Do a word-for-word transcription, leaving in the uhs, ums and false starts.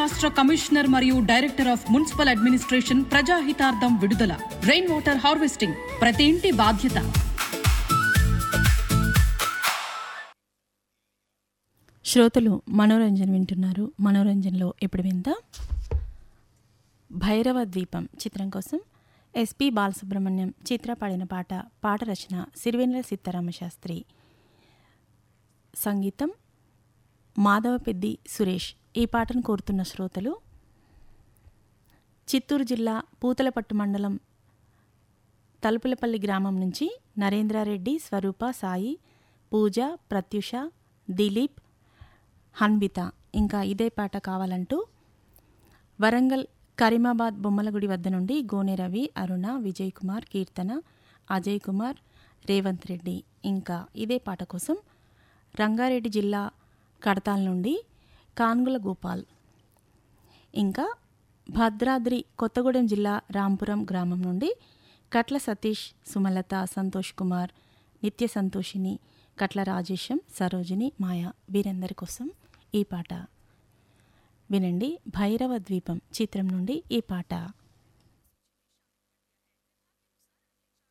రాష్ట్ర కమిషనర్ మరియు director of municipal administration ప్రజాహితార్థం విడుదల. రెయిన్ వాటర్ హార్వెస్టింగ్ ప్రతి ఇంటి బాధ్యత. శ్రోతలు మనోరంజన్ వింటున్నారు. మనోరంజన్లో ఇప్పుడు విందాం భైరవ ద్వీపం చిత్రం కోసం ఎస్పి బాలసుబ్రహ్మణ్యం చిత్ర పాడిన పాట. పాట రచన సిరివెన్నెల సీతారామశాస్త్రి, సంగీతం మాధవపెద్ది సురేష్. ఈ పాటను కోరుతున్న శ్రోతలు చిత్తూరు జిల్లా పూతలపట్టు మండలం తలుపులపల్లి గ్రామం నుంచి నరేంద్రారెడ్డి, స్వరూప, సాయి, పూజ, ప్రత్యూష, దిలీప్, హన్బిత. ఇంకా ఇదే పాట కావాలంటూ వరంగల్ కరీమాబాద్ బొమ్మలగుడి వద్ద నుండి గోనె రవి, అరుణ, విజయ్ కుమార్, కీర్తన, అజయ్ కుమార్, రేవంత్ రెడ్డి. ఇంకా ఇదే పాట కోసం రంగారెడ్డి జిల్లా కడతాల నుండి కాన్గుల గోపాల్. ఇంకా భద్రాద్రి కొత్తగూడెం జిల్లా రాంపురం గ్రామం నుండి కట్ల సతీష్, సుమలత, సంతోష్ కుమార్, నిత్య సంతోషిని, కట్ల రాజేశం, సరోజిని, మాయ. వీరందరి కోసం ఈ పాట వినండి. భైరవ ద్వీపం చిత్రం నుండి ఈ పాట.